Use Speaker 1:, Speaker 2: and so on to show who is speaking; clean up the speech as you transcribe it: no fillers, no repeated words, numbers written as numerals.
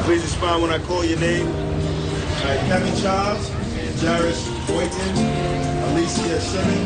Speaker 1: Please respond when I call your name. All right, Kevin Charles, Jarris Boykin, Alicia Simmons.